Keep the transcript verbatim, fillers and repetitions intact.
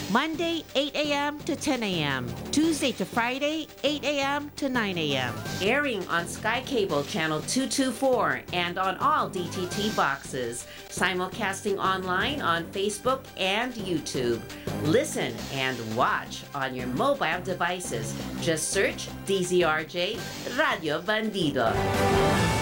Monday, eight a m to ten a m Tuesday to Friday, eight a m to nine a m Airing on Sky Cable Channel two twenty-four and on all D T T boxes. Simulcasting online on Facebook and YouTube. Listen and watch on your mobile devices. Just search D Z R J Radio Bandido.